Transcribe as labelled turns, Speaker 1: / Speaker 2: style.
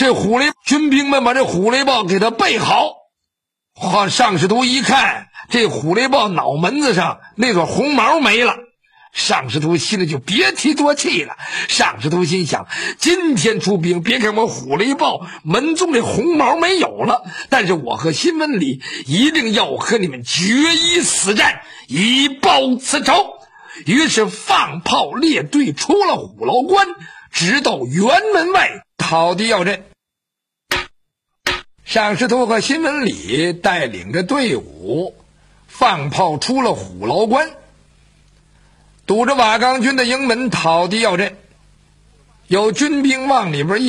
Speaker 1: 这军兵们把这虎雷豹给他备好。尚士图一看这虎雷豹脑门子上那撮红毛没了，尚士图心里就别提多气了。尚士图心想，今天出兵，别看我虎雷豹门中这红毛没有了，但是我和新闻里一定要和你们决一死战，以报此仇。于是放炮列队出了虎牢关，直到辕门外讨敌要阵。尚士图和新闻里带领着队伍放炮出了虎牢关，堵着瓦岗军的营门讨敌要阵。有军兵往里边